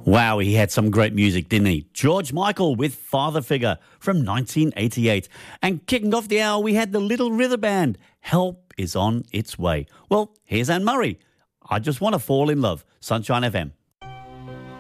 Wow, he had some great music, didn't he? George Michael with Father Figure from 1988. And kicking off the hour, we had the Little River Band. Help is on its way. Well, here's Anne Murray. I just want to fall in love. Sunshine FM.